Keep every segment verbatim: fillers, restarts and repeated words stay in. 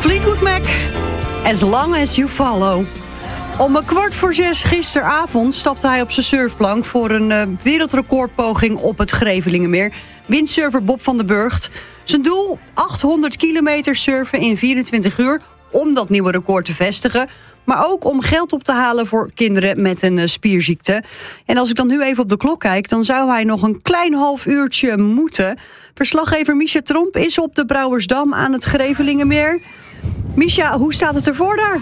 Fleetwood Mac, As Long As You Follow. Om een kwart voor zes gisteravond stapte hij op zijn surfplank voor een uh, wereldrecordpoging op het Grevelingenmeer. Windsurfer Bob van den Burgt. Zijn doel, achthonderd kilometer surfen in vierentwintig uur om dat nieuwe record te vestigen. Maar ook om geld op te halen voor kinderen met een uh, spierziekte. En als ik dan nu even op de klok kijk, dan zou hij nog een klein half uurtje moeten. Verslaggever Misha Tromp is op de Brouwersdam aan het Grevelingenmeer. Misha, hoe staat het ervoor daar?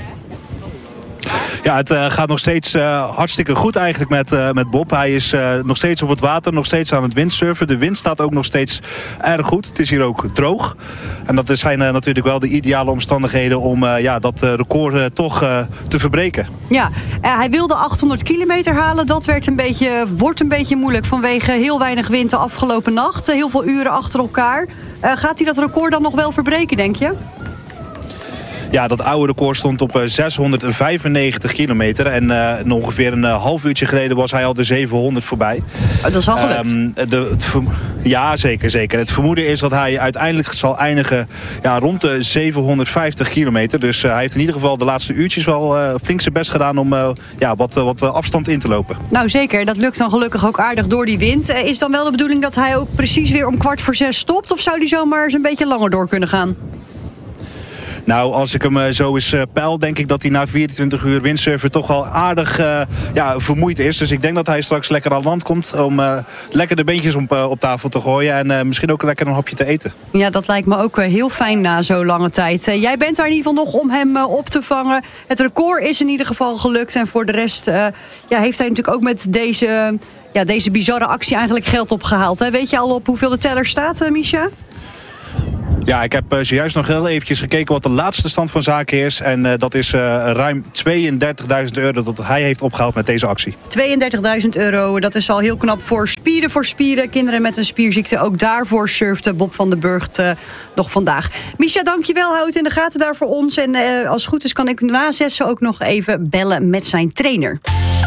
Ja, het uh, gaat nog steeds uh, hartstikke goed eigenlijk met, uh, met Bob. Hij is uh, nog steeds op het water, nog steeds aan het windsurfen. De wind staat ook nog steeds erg goed. Het is hier ook droog. En dat zijn uh, natuurlijk wel de ideale omstandigheden om uh, ja, dat uh, record uh, toch uh, te verbreken. Ja, uh, hij wilde achthonderd kilometer halen. Dat werd een beetje, wordt een beetje moeilijk vanwege heel weinig wind de afgelopen nacht. Uh, heel veel uren achter elkaar. Uh, gaat hij dat record dan nog wel verbreken, denk je? Ja, dat oude record stond op uh, zeshonderdvijfennegentig kilometer. En uh, ongeveer een uh, half uurtje geleden was hij al de zevenhonderd voorbij. Oh, dat is al gelukt. Um, de, het vermo- ja, zeker, zeker. Het vermoeden is dat hij uiteindelijk zal eindigen ja, rond de zevenhonderdvijftig kilometer. Dus uh, hij heeft in ieder geval de laatste uurtjes wel uh, flink zijn best gedaan om uh, ja, wat, uh, wat uh, afstand in te lopen. Nou zeker, dat lukt dan gelukkig ook aardig door die wind. Uh, is dan wel de bedoeling dat hij ook precies weer om kwart voor zes stopt? Of zou hij zomaar eens een beetje langer door kunnen gaan? Nou, als ik hem uh, zo eens uh, peil, denk ik dat hij na vierentwintig uur windsurfen toch wel aardig uh, ja, vermoeid is. Dus ik denk dat hij straks lekker aan land komt om uh, lekker de beentjes op, uh, op tafel te gooien. En uh, misschien ook lekker een hapje te eten. Ja, dat lijkt me ook uh, heel fijn na zo'n lange tijd. Uh, jij bent daar in ieder geval nog om hem uh, op te vangen. Het record is in ieder geval gelukt. En voor de rest uh, ja, heeft hij natuurlijk ook met deze, ja, deze bizarre actie eigenlijk geld opgehaald. Hè? Weet je al op hoeveel de teller staat, uh, Misha? Ja, ik heb uh, zojuist nog heel eventjes gekeken wat de laatste stand van zaken is. En uh, dat is uh, ruim tweeëndertigduizend euro dat hij heeft opgehaald met deze actie. tweeëndertigduizend euro, dat is al heel knap voor Spieren voor Spieren. Kinderen met een spierziekte, ook daarvoor surfde Bob van den Burgt uh, nog vandaag. Misha, dankjewel, houd het in de gaten daar voor ons. En uh, als het goed is kan ik na zessen ook nog even bellen met zijn trainer.